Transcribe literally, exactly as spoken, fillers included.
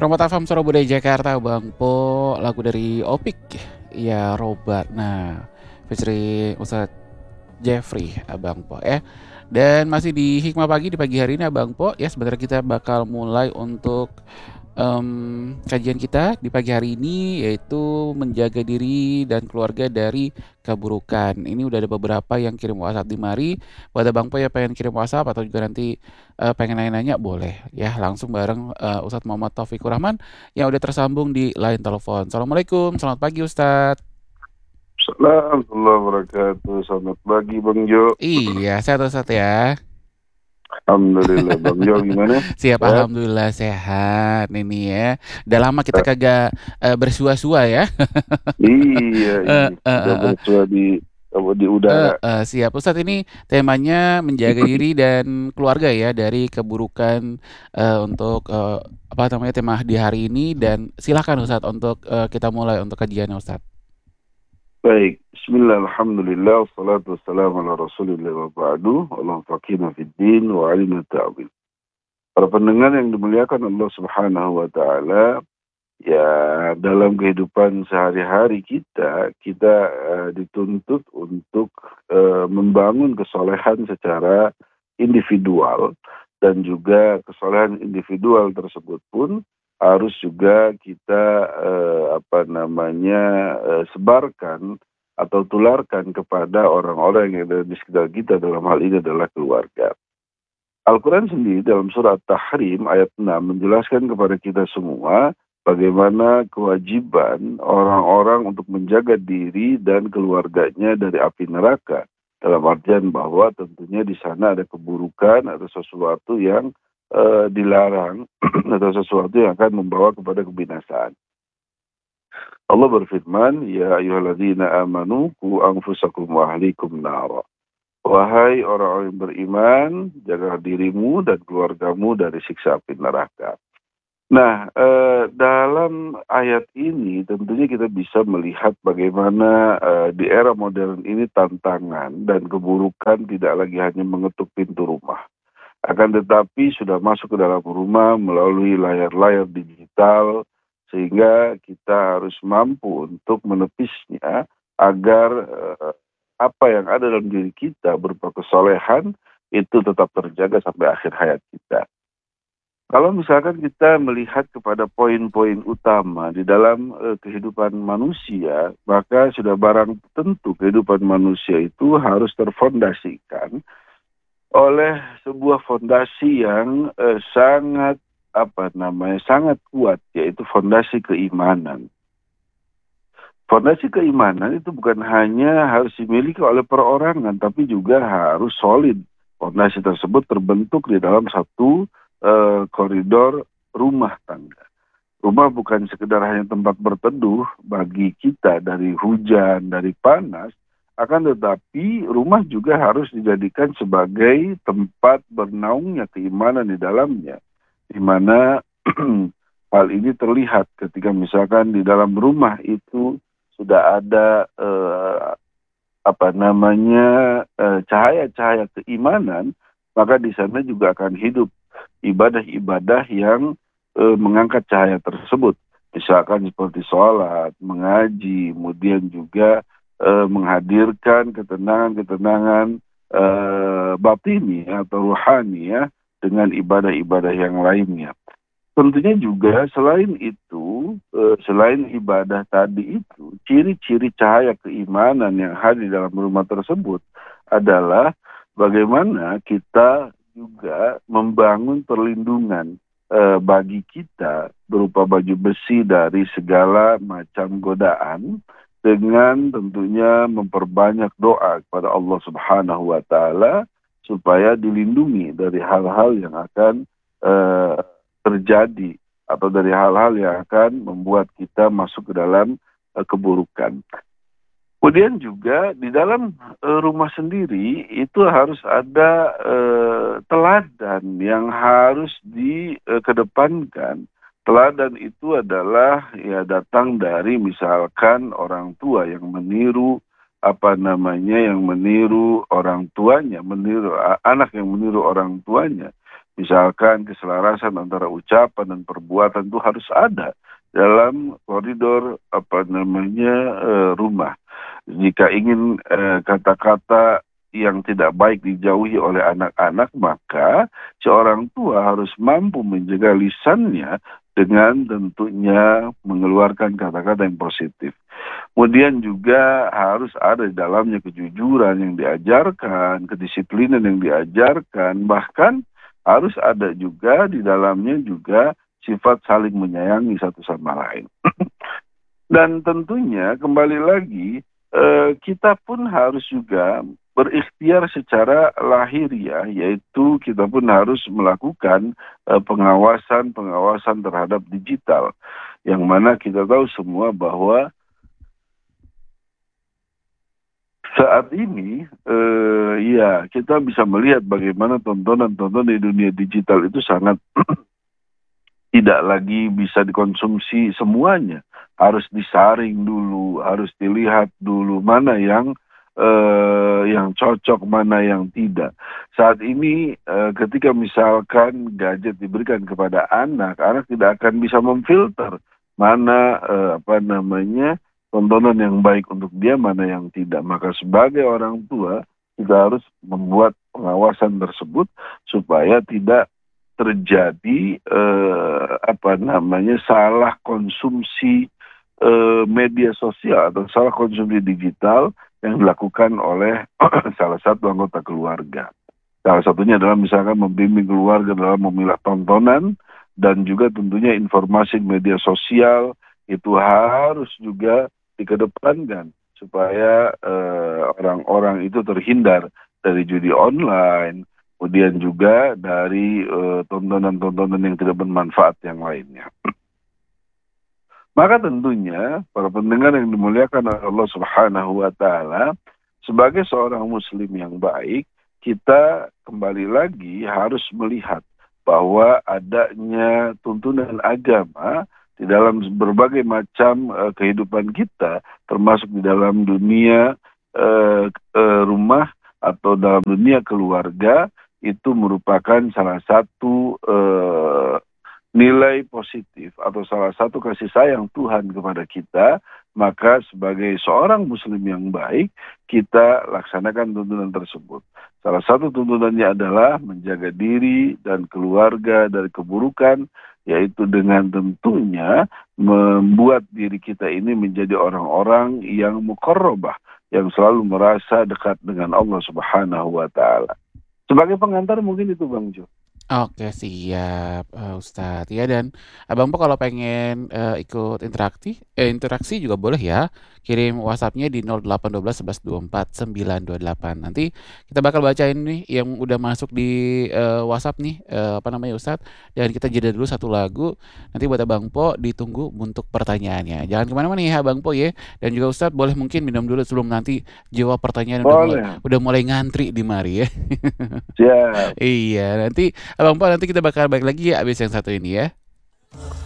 Permata F M Surabaya Jakarta, Bang Po, lagu dari Opik, ya Robat. Nah, featuring Ustadz Jeffrey, Abang Po ya. Dan masih di Hikmah Pagi di pagi hari ini Abang Po ya. Sebentar kita bakal mulai untuk em, kajian kita di pagi hari ini, yaitu menjaga diri dan keluarga dari keburukan. Ini udah ada beberapa yang kirim WhatsApp di mari. Buat Abang Po ya pengen kirim WhatsApp atau juga nanti eh, pengen nanya-nanya, boleh ya langsung bareng eh, Ustadz Muhammad Taufikur Rahman yang udah tersambung di line telepon. Assalamualaikum, selamat pagi Ustadz. Assalamualaikum warahmatullahi wabarakatuh. Selamat pagi Bang Jo. Iya, sehat Ustadz ya. Alhamdulillah Bang Jo gimana? Siap, Sehat? alhamdulillah sehat ini ya. Udah lama kita Eh, kagak eh, bersua-sua ya. iya Eh, ini eh, udah eh, eh, bersua di apa, di eh, udara. eh, siap. Ustadz, ini temanya menjaga diri dan keluarga ya dari keburukan, eh, untuk eh, apa namanya tema di hari ini, dan silakan Ustadz untuk eh, kita mulai untuk kajiannya Ustadz. Baik, Bismillah, Alhamdulillah, wassalatu wassalamu ala rasulillah wa ba'du. Allahumma faqihna fid din wa alimna ta'wil. Para pendengar yang dimuliakan Allah subhanahu wa ta'ala, ya dalam kehidupan sehari-hari kita, kita eh, dituntut untuk eh, membangun kesolehan secara individual, dan juga kesolehan individual tersebut pun harus juga kita eh, apa namanya eh, sebarkan atau tularkan kepada orang-orang yang ada di sekitar kita, dalam hal ini adalah keluarga. Al-Quran sendiri dalam surat Tahrim ayat enam menjelaskan kepada kita semua bagaimana kewajiban orang-orang untuk menjaga diri dan keluarganya dari api neraka. Dalam artian bahwa tentunya di sana ada keburukan, ada sesuatu yang eh, dilarang, atau sesuatu yang akan membawa kepada kebinasaan. Allah berfirman, Ya ayyuhalladzina amanu ku anfusakum wa ahlikum nara. Wahai orang-orang yang beriman, jaga dirimu dan keluargamu dari siksa api neraka. Nah, eh, dalam ayat ini tentunya kita bisa melihat bagaimana eh, di era modern ini tantangan dan keburukan tidak lagi hanya mengetuk pintu rumah. Akan tetapi sudah masuk ke dalam rumah melalui layar-layar digital, sehingga kita harus mampu untuk menepisnya agar eh, apa yang ada dalam diri kita berupa kesolehan itu tetap terjaga sampai akhir hayat kita. Kalau misalkan kita melihat kepada poin-poin utama di dalam eh, kehidupan manusia, maka sudah barang tentu kehidupan manusia itu harus terfondasikan oleh sebuah fondasi yang eh, sangat apa namanya sangat kuat, yaitu fondasi keimanan. Fondasi keimanan itu bukan hanya harus dimiliki oleh perorangan, tapi juga harus solid. Fondasi tersebut terbentuk di dalam satu eh, koridor rumah tangga. Rumah bukan sekedar hanya tempat berteduh bagi kita dari hujan, dari panas, akan tetapi rumah juga harus dijadikan sebagai tempat bernaungnya keimanan di dalamnya. Di mana hal ini terlihat ketika misalkan di dalam rumah itu sudah ada eh, apa namanya eh, cahaya-cahaya keimanan, maka di sana juga akan hidup ibadah-ibadah yang eh, mengangkat cahaya tersebut. Misalkan seperti sholat, mengaji, kemudian juga eh, menghadirkan ketenangan-ketenangan eh, batini atau ruhani ya, dengan ibadah-ibadah yang lainnya. Tentunya juga selain itu, eh, selain ibadah tadi itu, ciri-ciri cahaya keimanan yang hadir dalam rumah tersebut adalah bagaimana kita juga membangun perlindungan eh, bagi kita berupa baju besi dari segala macam godaan, dengan tentunya memperbanyak doa kepada Allah Subhanahu wa taala supaya dilindungi dari hal-hal yang akan eh, terjadi, atau dari hal-hal yang akan membuat kita masuk ke dalam uh, keburukan. Kemudian juga di dalam uh, rumah sendiri itu harus ada uh, teladan yang harus dikedepankan. Teladan itu adalah ya datang dari misalkan orang tua yang meniru apa namanya yang meniru orang tuanya, meniru uh, anak yang meniru orang tuanya. Misalkan keselarasan antara ucapan dan perbuatan itu harus ada dalam koridor apa namanya eh, rumah. Jika ingin eh, kata-kata yang tidak baik dijauhi oleh anak-anak, maka seorang tua harus mampu menjaga lisannya dengan tentunya mengeluarkan kata-kata yang positif. Kemudian juga harus ada di dalamnya kejujuran yang diajarkan, kedisiplinan yang diajarkan, bahkan harus ada juga di dalamnya juga sifat saling menyayangi satu sama lain. Dan tentunya kembali lagi eh, kita pun harus juga berikhtiar secara lahiriah, yaitu kita pun harus melakukan eh, pengawasan-pengawasan terhadap digital, yang mana kita tahu semua bahwa saat ini eh, ya kita bisa melihat bagaimana tontonan-tontonan di dunia digital itu sangat tidak lagi bisa dikonsumsi semuanya. Harus disaring dulu, harus dilihat dulu mana yang eh, yang cocok, mana yang tidak. Saat ini eh, ketika misalkan gadget diberikan kepada anak, anak tidak akan bisa memfilter mana eh, apa namanya tontonan yang baik untuk dia, mana yang tidak. Maka sebagai orang tua kita harus membuat pengawasan tersebut supaya tidak terjadi eh, apa namanya salah konsumsi eh, media sosial atau salah konsumsi digital yang dilakukan oleh salah satu anggota keluarga. Salah satunya adalah misalkan membimbing keluarga dalam memilah tontonan, dan juga tentunya informasi media sosial itu harus juga dikedepankan supaya eh, orang-orang itu terhindar dari judi online, kemudian juga dari uh, tontonan-tontonan yang tidak bermanfaat yang lainnya. Maka tentunya para pendengar yang dimuliakan oleh Allah Subhanahu wa taala, sebagai seorang muslim yang baik, kita kembali lagi harus melihat bahwa adanya tuntunan agama di dalam berbagai macam uh, kehidupan kita, termasuk di dalam dunia uh, uh, rumah atau dalam dunia keluarga, itu merupakan salah satu eh, nilai positif atau salah satu kasih sayang Tuhan kepada kita. Maka sebagai seorang muslim yang baik, kita laksanakan tuntunan tersebut. Salah satu tuntunannya adalah menjaga diri dan keluarga dari keburukan, yaitu dengan tentunya membuat diri kita ini menjadi orang-orang yang muqarrabah, yang selalu merasa dekat dengan Allah Subhanahu wa taala. Sebagai pengantar mungkin itu Bang Jo. Oke, siap, eee, Ustadz. Ya, dan Abang Po kalau pengen, eee, ikut interakti eh, interaksi juga boleh ya, kirim WhatsApp-nya di nol delapan satu dua satu satu dua empat sembilan dua delapan. Nanti kita bakal bacain nih yang udah masuk di, eee, WhatsApp nih, eee, apa namanya, Ustadz, dan kita jeda dulu satu lagu, nanti buat Abang Po ditunggu untuk pertanyaannya. Jangan ke mana-mana ya Abang Po ya, dan juga Ustadz boleh mungkin minum dulu sebelum nanti jawab pertanyaan udah mulai Boleh. udah mulai ngantri di mari ya. Siap. Iya, nanti Abang Po nanti kita bakal balik lagi ya abis yang satu ini ya.